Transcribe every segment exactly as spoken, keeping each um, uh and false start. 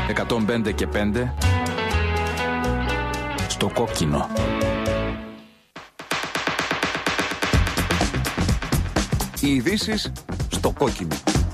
εκατόν πέντε και πέντε στο κόκκινο. Οι ειδήσεις στο κόκκινο.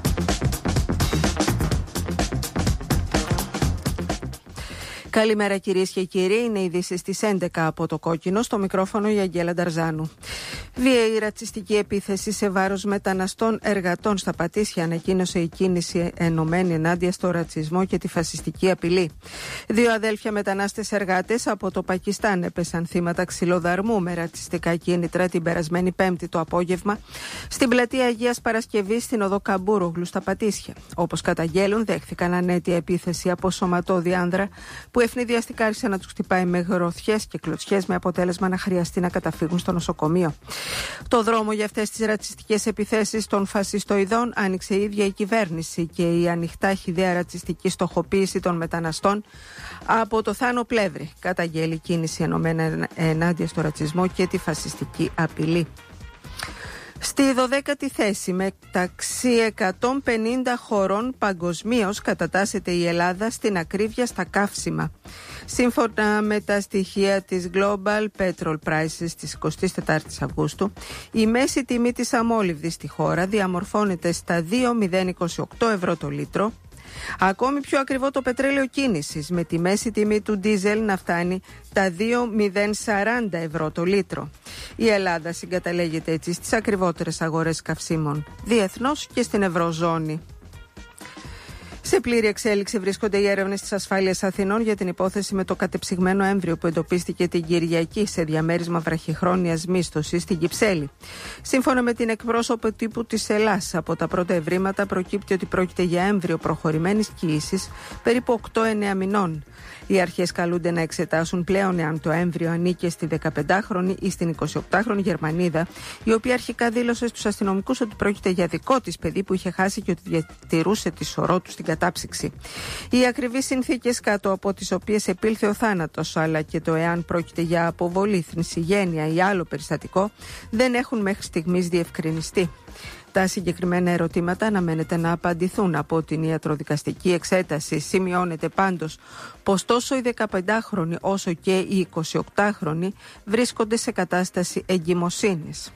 Καλημέρα κυρίες και κύριοι, είναι οι ειδήσεις στις έντεκα από το κόκκινο, στο μικρόφωνο η Αγγέλα Νταρζάνου. Βίαιη ρατσιστική επίθεση σε βάρος μεταναστών εργατών στα Πατήσια, ανακοίνωσε η κίνηση ενωμένη ενάντια στο ρατσισμό και τη φασιστική απειλή. Δύο αδέλφια μετανάστες εργάτες από το Πακιστάν έπεσαν θύματα ξυλοδαρμού με ρατσιστικά κίνητρα την περασμένη Πέμπτη το απόγευμα στην πλατεία Αγίας Παρασκευής στην οδό Καμπούρογλου στα Πατήσια. Όπως καταγγέλουν, δέχθηκαν ανέτεια επίθεση από σωματώδη άνδρα που ευνηδιαστικά άρχισε να τους χτυπάει με γροθιές και κλωτσιές, με αποτέλεσμα να χρειαστεί να καταφύγουν στο νοσοκομείο. Το δρόμο για αυτές τις ρατσιστικές επιθέσεις των φασιστοειδών άνοιξε η ίδια η κυβέρνηση, και η ανοιχτά χυδαία ρατσιστική στοχοποίηση των μεταναστών από το Θάνο Πλεύρη καταγγέλει κίνηση ενωμένα ενάντια στο ρατσισμό και τη φασιστική απειλή. Στη δωδέκατη θέση μεταξύ εκατόν πενήντα χωρών παγκοσμίως κατατάσσεται η Ελλάδα στην ακρίβεια στα καύσιμα. Σύμφωνα με τα στοιχεία της Global Petrol Prices της εικοστής τετάρτης Αυγούστου, η μέση τιμή της αμόλυβδης στη χώρα διαμορφώνεται στα δύο χιλιάδες είκοσι οκτώ ευρώ το λίτρο. Ακόμη πιο ακριβό το πετρέλαιο κίνησης, με τη μέση τιμή του ντίζελ να φτάνει τα δύο χιλιάδες σαράντα ευρώ το λίτρο. Η Ελλάδα συγκαταλέγεται έτσι στις ακριβότερες αγορές καυσίμων διεθνώς και στην Ευρωζώνη. Σε πλήρη εξέλιξη βρίσκονται οι έρευνες της ασφάλειας Αθηνών για την υπόθεση με το κατεψυγμένο έμβριο που εντοπίστηκε την Κυριακή σε διαμέρισμα βραχυχρόνιας μίσθωσης στην Κυψέλη. Σύμφωνα με την εκπρόσωπο τύπου της Ελλάς, από τα πρώτα ευρήματα προκύπτει ότι πρόκειται για έμβριο προχωρημένης κύησης περίπου οκτώ εννέα μηνών. Οι αρχές καλούνται να εξετάσουν πλέον εάν το έμβριο ανήκε στη δεκαπεντάχρονη ή στην εικοσιοκτάχρονη Γερμανίδα, η οποία αρχικά δήλωσε στους αστυνομικούς ότι πρόκειται για δικό της παιδί που είχε χάσει και ότι διατηρούσε τη σωρό του στην κατάψυξη. Οι ακριβείς συνθήκες κάτω από τις οποίες επήλθε ο θάνατος, αλλά και το εάν πρόκειται για αποβολή, θνησιγένεια ή άλλο περιστατικό, δεν έχουν μέχρι στιγμής διευκρινιστεί. Τα συγκεκριμένα ερωτήματα αναμένεται να απαντηθούν από την ιατροδικαστική εξέταση. Σημειώνεται πάντως πως τόσο οι δεκαπεντάχρονοι όσο και οι εικοσιοκτάχρονοι βρίσκονται σε κατάσταση εγκυμοσύνης.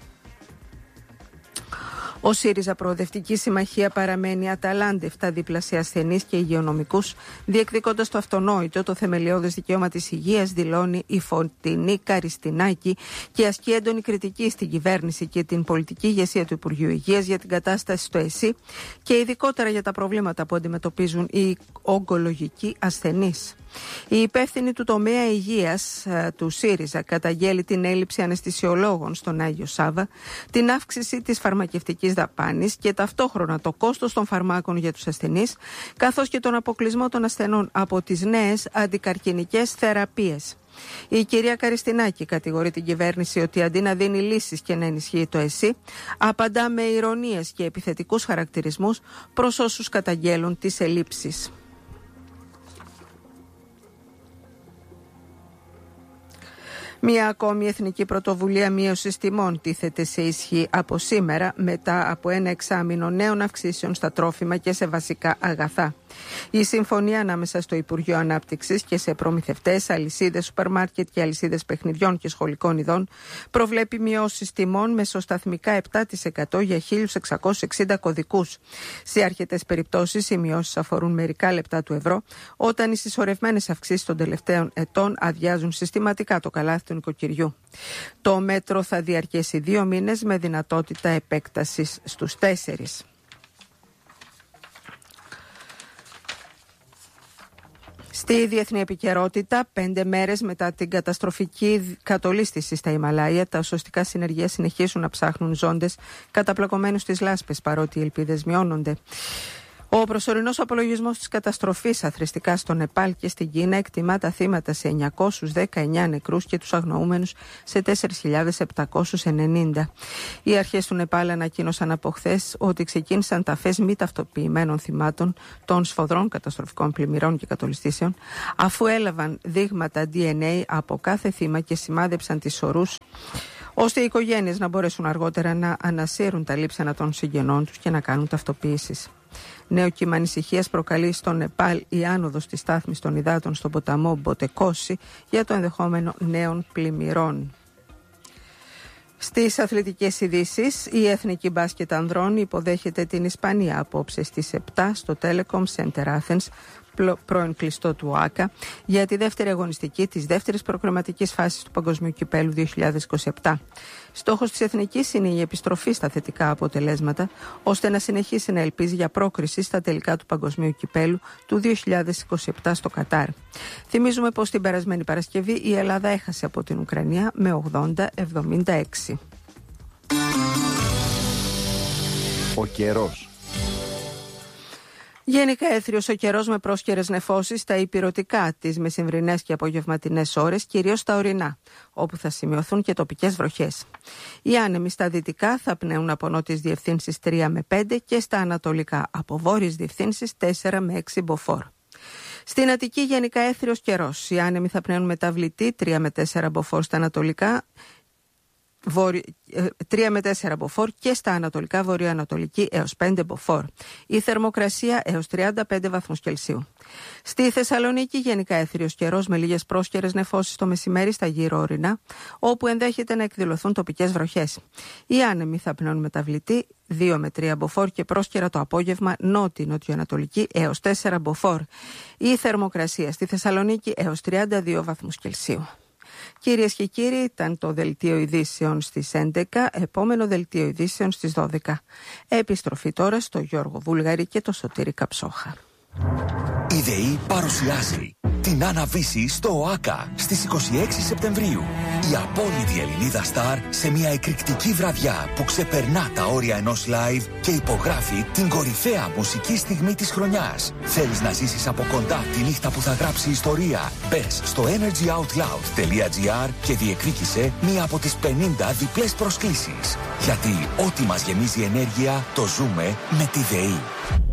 Ο ΣΥΡΙΖΑ Προοδευτική Συμμαχία παραμένει αταλάντευτα δίπλα σε ασθενείς και υγειονομικούς, διεκδικώντας το αυτονόητο, το θεμελιώδες δικαίωμα της υγείας, δηλώνει η Φωτεινή Καριστινάκη, και ασκεί έντονη κριτική στην κυβέρνηση και την πολιτική ηγεσία του Υπουργείου Υγείας για την κατάσταση στο ΕΣΥ και ειδικότερα για τα προβλήματα που αντιμετωπίζουν οι ογκολογικοί ασθενείς. Η υπεύθυνη του τομέα υγείας του ΣΥΡΙΖΑ καταγγέλει την έλλειψη αναισθησιολόγων στον Άγιο Σάββα, την αύξηση της φαρμακευτικής δαπάνης και ταυτόχρονα το κόστος των φαρμάκων για τους ασθενείς, καθώς και τον αποκλεισμό των ασθενών από τις νέες αντικαρκινικές θεραπείες. Η κυρία Καριστινάκη κατηγορεί την κυβέρνηση ότι αντί να δίνει λύσεις και να ενισχύει το ΕΣΥ, απαντά με ηρωνίες και επιθετικούς χαρακτηρισμούς προς όσους καταγγέλουν τις ελλείψεις. Μία ακόμη εθνική πρωτοβουλία μείωσης τιμών τίθεται σε ισχύ από σήμερα, μετά από ένα εξάμηνο νέων αυξήσεων στα τρόφιμα και σε βασικά αγαθά. Η συμφωνία ανάμεσα στο Υπουργείο Ανάπτυξης και σε προμηθευτές, αλυσίδες σούπερ μάρκετ και αλυσίδες παιχνιδιών και σχολικών ειδών προβλέπει μειώσεις τιμών μεσοσταθμικά επτά τοις εκατό για χίλια εξακόσιους εξήντα κωδικούς. Σε αρκετές περιπτώσεις οι μειώσεις αφορούν μερικά λεπτά του ευρώ, όταν οι συσσωρευμένες αυξήσεις των τελευταίων ετών αδειάζουν συστηματικά το καλάθι του νοικοκυριού. Το μέτρο θα διαρκέσει δύο μήνες με δυνατότητα επέκτασης στους τέσσερις. Στη διεθνή επικαιρότητα, πέντε μέρες μετά την καταστροφική κατολίσθηση στα Ιμαλάια, τα σωστικά συνεργεία συνεχίζουν να ψάχνουν ζώντες καταπλακωμένους στις λάσπες, παρότι οι ελπίδες μειώνονται. Ο προσωρινός απολογισμός της καταστροφής αθρηστικά στο Νεπάλ και στην Κίνα εκτιμά τα θύματα σε εννιακόσιους δεκαεννέα νεκρούς και τους αγνοούμενους σε τέσσερις χιλιάδες επτακόσιους ενενήντα. Οι αρχές του Νεπάλ ανακοίνωσαν από χθες ότι ξεκίνησαν ταφές μη ταυτοποιημένων θυμάτων των σφοδρών καταστροφικών πλημμυρών και κατολιστήσεων, αφού έλαβαν δείγματα ντι εν έι από κάθε θύμα και σημάδεψαν τις ορούς, ώστε οι οικογένειες να μπορέσουν αργότερα να ανασύρουν τα λείψανα των συγγενών τους και να κάνουν ταυτοποίησεις. Νέο κύμα ανησυχίας προκαλεί στο Νεπάλ η άνοδος της στάθμης των υδάτων στον ποταμό Μποτεκόση για το ενδεχόμενο νέων πλημμυρών. Στις αθλητικές ειδήσεις, η Εθνική Μπάσκετ Ανδρών υποδέχεται την Ισπανία απόψε στις επτά στο Telecom Center Athens, πρώην κλειστό του ΟΑΚΑ, για τη δεύτερη αγωνιστική της δεύτερης προκριματικής φάσης του Παγκοσμίου Κυπέλλου δύο χιλιάδες είκοσι επτά. Στόχος της Εθνικής είναι η επιστροφή στα θετικά αποτελέσματα, ώστε να συνεχίσει να ελπίζει για πρόκριση στα τελικά του Παγκοσμίου Κυπέλλου του δύο χιλιάδες είκοσι επτά στο Κατάρ. Θυμίζουμε πως την περασμένη Παρασκευή η Ελλάδα έχασε από την Ουκρανία με ογδόντα εβδομήντα έξι. Ο καιρός. Γενικά έθριος ο καιρός με πρόσκαιρες νεφώσεις στα υπηρωτικά τις μεσημβρινές και απογευματινές ώρες, κυρίως στα ορεινά, όπου θα σημειωθούν και τοπικές βροχές. Οι άνεμοι στα δυτικά θα πνέουν από νότιες διευθύνσεις τρία με πέντε και στα ανατολικά από βόρειες διευθύνσεις τέσσερα με έξι μποφόρ. Στην Αττική γενικά έθριος καιρός. Οι άνεμοι θα πνέουν μεταβλητή τρία με τέσσερα μποφόρ στα ανατολικά, τρία με τέσσερα μποφόρ και στα ανατολικά βορειοανατολική έως πέντε μποφόρ. Η θερμοκρασία έως τριάντα πέντε βαθμούς Κελσίου. Στη Θεσσαλονίκη γενικά έθριος καιρός με λίγες πρόσκαιρες νεφώσεις το μεσημέρι στα γύρω ορεινά, όπου ενδέχεται να εκδηλωθούν τοπικές βροχές. Οι άνεμοι θα πνέουν μεταβλητή δύο με τρία μποφόρ και πρόσκαιρα το απόγευμα νότιο-νοτιοανατολική έως τέσσερα μποφόρ. Η θερμοκρασία στη Θεσσαλονίκη έως τριάντα δύο βαθμούς Κελσίου. Κυρίες και κύριοι, ήταν το δελτίο ειδήσεων στις έντεκα, επόμενο δελτίο ειδήσεων στις δώδεκα. Επιστροφή τώρα στο Γιώργο Βούλγαρη και το Σωτήρη Καψόχα. Η ΔΕΗ παρουσιάζει την Αναβίση στο ΟΑΚΑ στις είκοσι έξι Σεπτεμβρίου. Η απόλυτη Ελληνίδα στάρ σε μια εκρηκτική βραδιά που ξεπερνά τα όρια ενός live και υπογράφει την κορυφαία μουσική στιγμή της χρονιάς. Θέλεις να ζήσεις από κοντά τη νύχτα που θα γράψει ιστορία? Μπες στο energyoutloud τελεία gr και διεκδίκησε μία από τις πενήντα διπλές προσκλήσεις. Γιατί ό,τι μας γεμίζει ενέργεια το ζούμε με τη ΔΕΗ.